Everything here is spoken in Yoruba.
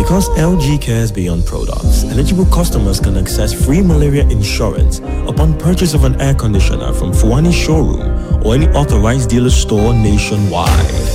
Because LG cares beyond products, eligible customers can access free malaria insurance upon purchase of an air conditioner from Fuani Showroom or any authorized dealer store nationwide.